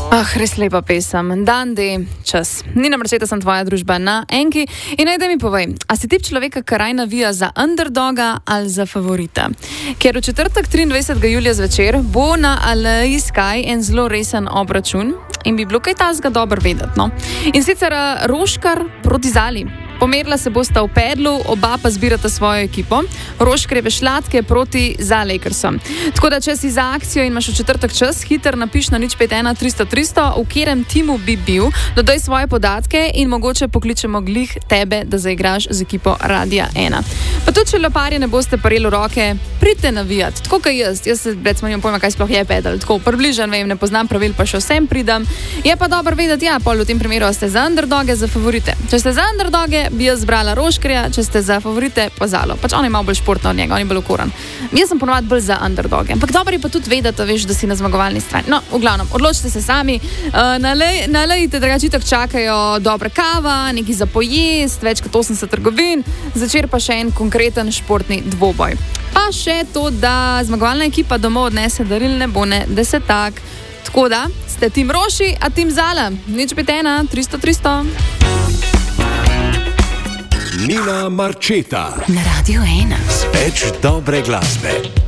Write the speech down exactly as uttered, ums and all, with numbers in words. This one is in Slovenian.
Ah, res lepa pesem. Dan D, čas. Nina Marčeta, sem tvoja družba na Enki. In naj da mi povej, a si tip človeka, ki raj navija za underdoga ali za favorita? Ker v četrtek triindvajsetega julija zvečer bo na Aleji Sky en zelo resen obračun in bi bilo kaj tazga dobro vedeti, no? In sicer Roškar proti Zali. Pomerila se bosta v pedlu, oba pa zbirata svojo ekipo. Roškarjeve Šlatke proti Zalakersom. Tako da, če si za akcijo in imaš v četrtek čas, hiter napiš na nič pet ena tristo tristo, v katerem timu bi bil, dodaj svoje podatke in mogoče pokličemo glih tebe, da zaigraš z ekipo Radia ena. Pa tudi, če loparje ne boste parili roke, pridite navijati. Tako kot jaz. Jaz se, recimo, nimam pojma, kaj sploh je pedal. Tako približan, vem, ne poznam pravil, pa še vsem pridem. Je pa dobro vedeti, ja, pol v tem primeru ste za underdoge, za favorite. Če ste za underdoge, bi jaz zbrala Roškarja, če ste za favorite, pa Zalo. Pač on je malo bolj športno od njega, on je bolj okoran. Jaz sem ponovadi bolj za underdoge. Ampak dobro je pa tudi vedeti, veš, da si na zmagovalni strani. No, v glavnem, odločite se sami. Uh, nalej, nalejte, drugače itak čakajo dobra kava, neki za pojest, več kot osemdeset trgovin, zvečer pa še en konkreten športni dvoboj. Pa še to, da zmagovalna ekipa domov odnese darilne bone desetak. Tako da, ste tim Roši, a tim Zala. nič pet ena tristo tristo. Nina Marčeta na Radio ena. Več dobre glasbe.